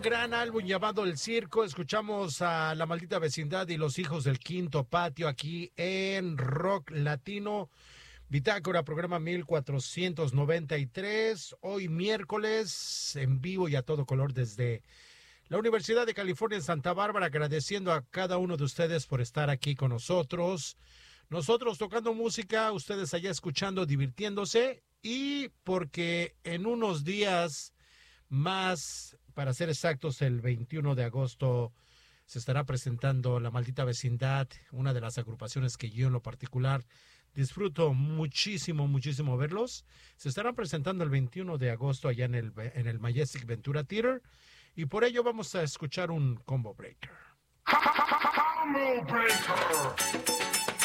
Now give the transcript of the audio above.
gran álbum llamado El Circo. Escuchamos a La Maldita Vecindad y Los Hijos del Quinto Patio aquí en Rock Latino. Bitácora, programa 1493. Hoy miércoles, en vivo y a todo color desde la Universidad de California en Santa Bárbara, agradeciendo a cada uno de ustedes por estar aquí con nosotros. Nosotros tocando música, ustedes allá escuchando, divirtiéndose, y porque en unos días más, para ser exactos, el 21 de agosto se estará presentando La Maldita Vecindad, una de las agrupaciones que yo en lo particular disfruto muchísimo, muchísimo verlos. Se estarán presentando el 21 de agosto allá en el Majestic Ventura Theater, y por ello vamos a escuchar un Combo Breaker. Combo Breaker.